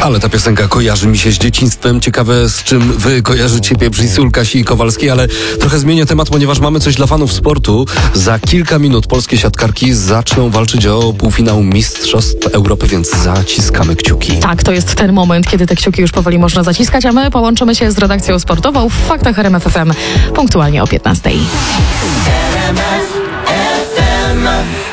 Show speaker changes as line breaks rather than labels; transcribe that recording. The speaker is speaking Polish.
Ale ta piosenka kojarzy mi się z dzieciństwem. Ciekawe, z czym wy kojarzycie pieprz i sól Kasi i Kowalskiej, ale trochę zmienię temat, ponieważ mamy coś dla fanów sportu. Za kilka minut polskie siatkarki zaczną walczyć o półfinał Mistrzostw Europy, więc zaciskamy kciuki.
Tak, to jest ten moment, kiedy te kciuki już powoli można zaciskać, a my połączymy się z redakcją sportową w Faktach RMF FM punktualnie o 15:00.